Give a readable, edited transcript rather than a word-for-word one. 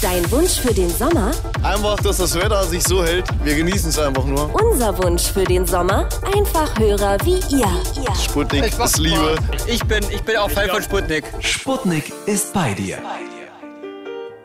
Dein Wunsch für den Sommer? Einfach, dass das Wetter sich so hält. Wir genießen es einfach nur. Unser Wunsch für den Sommer? Einfach Hörer wie ihr. Sputnik ist Liebe. Ich bin auch Fan von Sputnik. Sputnik ist bei dir.